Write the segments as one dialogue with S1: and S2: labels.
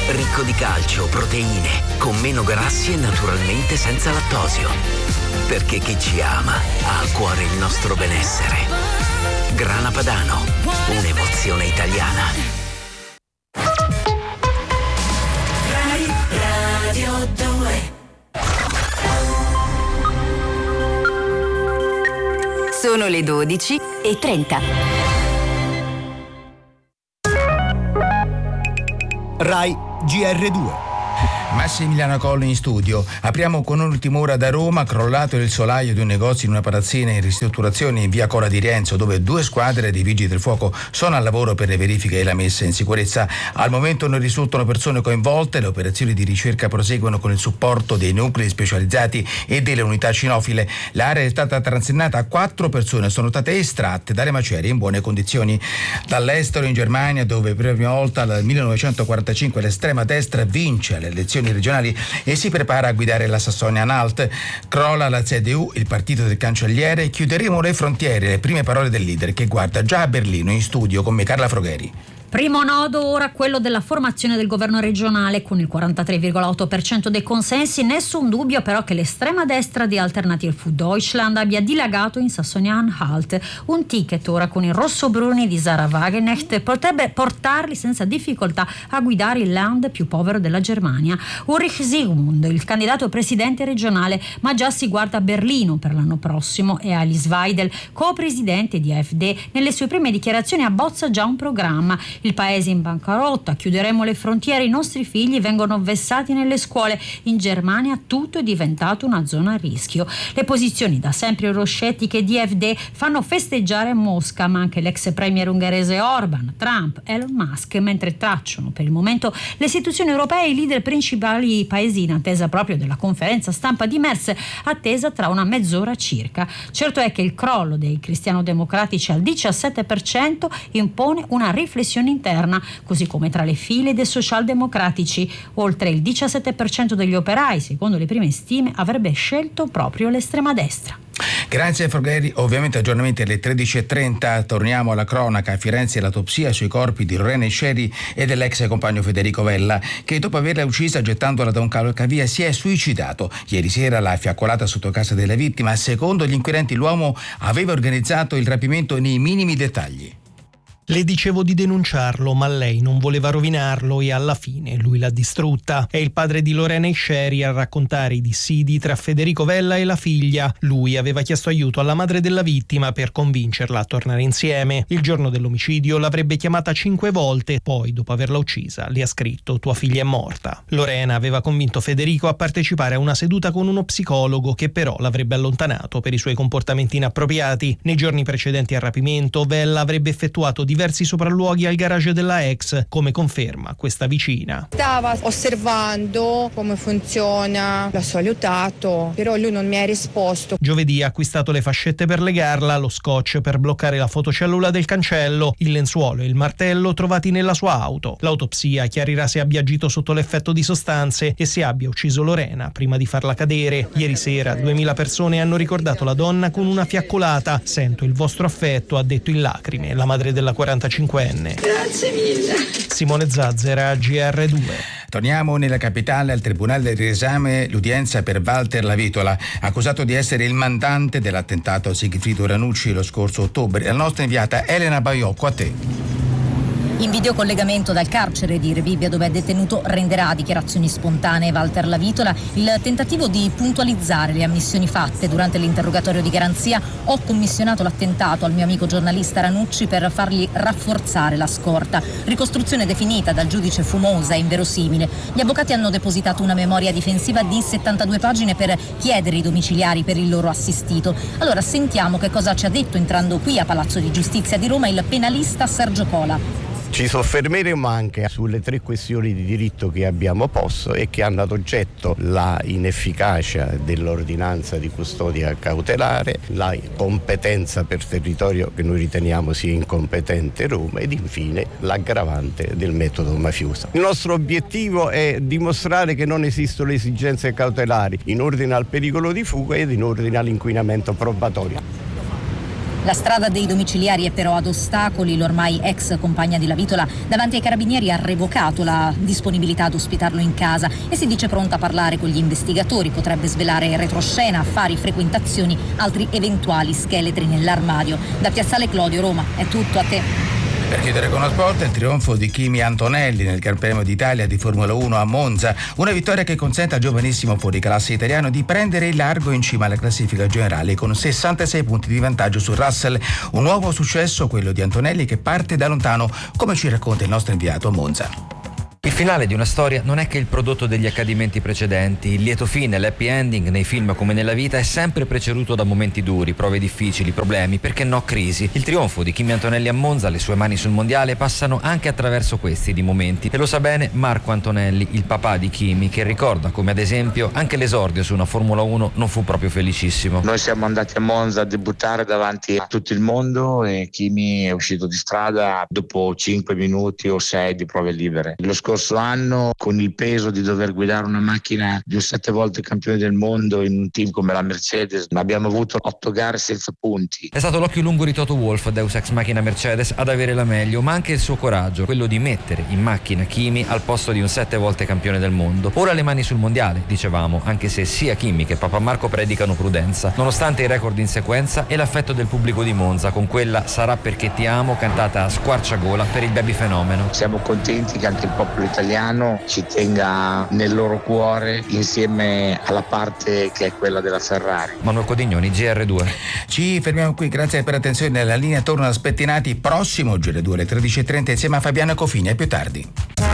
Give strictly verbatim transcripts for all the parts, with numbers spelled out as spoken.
S1: Ricco di calcio, proteine, con meno grassi e naturalmente senza lattosio. Perché chi ci ama ha a cuore il nostro benessere. Grana Padano, un'emozione italiana.
S2: Rai Radio due.
S3: Sono le dodici e trenta.
S4: Rai G R due.
S5: Massimiliano Colli in studio. Apriamo con un'ultima ora da Roma. Crollato il solaio di un negozio in una palazzina in ristrutturazione in via Cola di Rienzo, dove due squadre di vigili del fuoco sono al lavoro per le verifiche e la messa in sicurezza. Al momento non risultano persone coinvolte. Le operazioni di ricerca proseguono con il supporto dei nuclei specializzati e delle unità cinofile. L'area è stata transennata. Quattro persone sono state estratte dalle macerie in buone condizioni. Dall'estero, in Germania, dove per la prima volta dal millenovecentoquarantacinque l'estrema destra vince le elezioni regionali e si prepara a guidare la Sassonia-Anhalt. Crolla la C D U, il partito del cancelliere. Chiuderemo le frontiere, le prime parole del leader che guarda già a Berlino. In studio con me Carla Frogheri.
S6: Primo nodo ora quello della formazione del governo regionale con il quarantatré virgola otto per cento dei consensi. Nessun dubbio però che l'estrema destra di Alternative für Deutschland abbia dilagato in Sassonia-Anhalt. Un ticket ora con i rossobruni di Sarah Wagenknecht potrebbe portarli senza difficoltà a guidare il land più povero della Germania. Ulrich Siegmund, il candidato presidente regionale, ma già si guarda a Berlino per l'anno prossimo, e Alice Weidel, co-presidente di A F D, nelle sue prime dichiarazioni abbozza già un programma. Il paese in bancarotta, chiuderemo le frontiere, i nostri figli vengono vessati nelle scuole. In Germania tutto è diventato una zona a rischio. Le posizioni da sempre euroscettiche di A F D fanno festeggiare Mosca, ma anche l'ex premier ungherese Orban, Trump, Elon Musk, mentre tracciano per il momento le istituzioni europee e i leader principali paesi in attesa proprio della conferenza stampa di Merz, attesa tra una mezz'ora circa. Certo è che il crollo dei cristiano-democratici al diciassette per cento impone una riflessione interna, così come tra le file dei socialdemocratici. Oltre il diciassette per cento degli operai, secondo le prime stime, avrebbe scelto proprio l'estrema destra.
S5: Grazie Frogheri. Ovviamente aggiornamenti alle tredici e trenta. Torniamo alla cronaca. A Firenze l'autopsia sui corpi di Lorena Esceri e dell'ex compagno Federico Vella, che dopo averla uccisa gettandola da un cavalcavia si è suicidato. Ieri sera l'ha fiaccolata sotto casa della vittima. Secondo gli inquirenti l'uomo aveva organizzato il rapimento nei minimi dettagli.
S7: Le dicevo di denunciarlo, ma lei non voleva rovinarlo e alla fine lui l'ha distrutta. È il padre di Lorena Esceri a raccontare i dissidi tra Federico Vella e la figlia. Lui aveva chiesto aiuto alla madre della vittima per convincerla a tornare insieme. Il giorno dell'omicidio l'avrebbe chiamata cinque volte, poi dopo averla uccisa le ha scritto: tua figlia è morta. Lorena aveva convinto Federico a partecipare a una seduta con uno psicologo, che però l'avrebbe allontanato per i suoi comportamenti inappropriati. Nei giorni precedenti al rapimento Vella avrebbe effettuato di diversi sopralluoghi al garage della ex, come conferma questa vicina.
S8: Stava osservando come funziona, l'ho salutato, però lui non mi ha risposto.
S7: Giovedì ha acquistato le fascette per legarla, lo scotch per bloccare la fotocellula del cancello, il lenzuolo e il martello trovati nella sua auto. L'autopsia chiarirà se abbia agito sotto l'effetto di sostanze e se abbia ucciso Lorena prima di farla cadere. Ieri sera duemila persone hanno ricordato la donna con una fiaccolata. Sento il vostro affetto, ha detto in lacrime la madre della quarantacinquenne.
S8: Grazie mille.
S7: Simone Zazzera, G R due.
S5: Torniamo nella capitale. Al tribunale del riesame l'udienza per Walter Lavitola, accusato di essere il mandante dell'attentato a Sigfrido Ranucci lo scorso ottobre. La nostra inviata Elena Baiocco, a te.
S9: In videocollegamento dal carcere di Rebibbia, dove è detenuto, renderà dichiarazioni spontanee Walter Lavitola. Il tentativo di puntualizzare le ammissioni fatte durante l'interrogatorio di garanzia: ho commissionato l'attentato al mio amico giornalista Ranucci per fargli rafforzare la scorta. Ricostruzione definita dal giudice fumosa e inverosimile. Gli avvocati hanno depositato una memoria difensiva di settantadue pagine per chiedere i domiciliari per il loro assistito. Allora sentiamo che cosa ci ha detto, entrando qui a Palazzo di Giustizia di Roma, il penalista Sergio Cola.
S10: Ci soffermeremo anche sulle tre questioni di diritto che abbiamo posto e che hanno ad oggetto la inefficacia dell'ordinanza di custodia cautelare, la competenza per territorio che noi riteniamo sia incompetente Roma ed infine l'aggravante del metodo mafioso. Il nostro obiettivo è dimostrare che non esistono esigenze cautelari in ordine al pericolo di fuga ed in ordine all'inquinamento probatorio.
S9: La strada dei domiciliari è però ad ostacoli. L'ormai ex compagna di Lavitola davanti ai carabinieri ha revocato la disponibilità ad ospitarlo in casa e si dice pronta a parlare con gli investigatori. Potrebbe svelare retroscena, affari, frequentazioni, altri eventuali scheletri nell'armadio. Da Piazzale Clodio, Roma, è tutto, a te.
S5: Per chiudere con lo sport, il trionfo di Kimi Antonelli nel Gran Premio d'Italia di Formula uno a Monza, una vittoria che consente al giovanissimo fuoriclasse italiano di prendere il largo in cima alla classifica generale con sessantasei punti di vantaggio su Russell. Un nuovo successo, quello di Antonelli, che parte da lontano, come ci racconta il nostro inviato a Monza.
S11: Il finale di una storia non è che il prodotto degli accadimenti precedenti. Il lieto fine, l'happy ending nei film come nella vita è sempre preceduto da momenti duri, prove difficili, problemi, perché no crisi. Il trionfo di Kimi Antonelli a Monza, le sue mani sul mondiale, passano anche attraverso questi di momenti. E lo sa bene Marco Antonelli, il papà di Kimi, che ricorda come ad esempio anche l'esordio su una Formula uno non fu proprio felicissimo.
S12: Noi siamo andati a Monza a debuttare davanti a tutto il mondo e Kimi è uscito di strada dopo cinque minuti o sei di prove libere. Lo scorso anno, con il peso di dover guidare una macchina di un sette volte campione del mondo in un team come la Mercedes, abbiamo avuto otto gare senza punti.
S11: È stato l'occhio lungo di Toto Wolff, Deus ex machina Mercedes, ad avere la meglio, ma anche il suo coraggio, quello di mettere in macchina Kimi al posto di un sette volte campione del mondo. Ora le mani sul mondiale, dicevamo, anche se sia Kimi che Papa Marco predicano prudenza, nonostante i record in sequenza e l'affetto del pubblico di Monza con quella Sarà perché ti amo cantata a squarciagola per il baby fenomeno.
S12: Siamo contenti che anche il popolo italiano ci tenga nel loro cuore insieme alla parte che è quella della Ferrari.
S11: Manuel Codignoni, G R due.
S5: Ci fermiamo qui, grazie per l'attenzione. Nella linea torna Spettinati, prossimo G R due alle tredici e trenta insieme a Fabiana Cofini. A più tardi.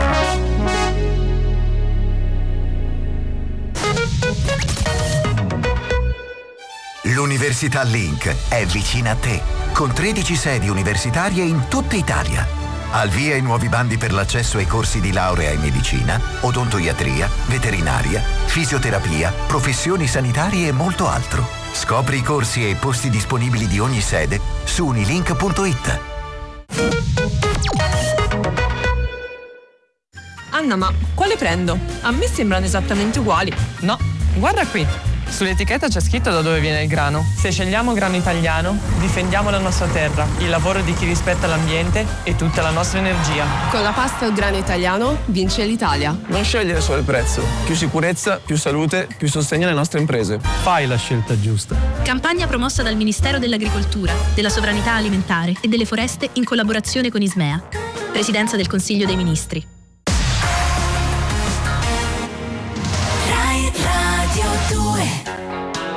S13: L'Università Link è vicina a te, con tredici sedi universitarie in tutta Italia. Al via i nuovi bandi per l'accesso ai corsi di laurea in medicina, odontoiatria, veterinaria, fisioterapia, professioni sanitarie e molto altro. Scopri i corsi e i posti disponibili di ogni sede su unilink punto it.
S14: Anna, ma quale prendo? A me sembrano esattamente uguali.
S15: No, guarda qui. Sull'etichetta c'è scritto da dove viene il grano. Se scegliamo grano italiano, difendiamo la nostra terra, il lavoro di chi rispetta l'ambiente e tutta la nostra energia.
S14: Con la pasta o grano italiano vince l'Italia.
S16: Non scegliere solo il prezzo. Più sicurezza, più salute, più sostegno alle nostre imprese.
S17: Fai la scelta giusta.
S18: Campagna promossa dal Ministero dell'Agricoltura, della Sovranità Alimentare e delle Foreste in collaborazione con Ismea. Presidenza del Consiglio dei Ministri.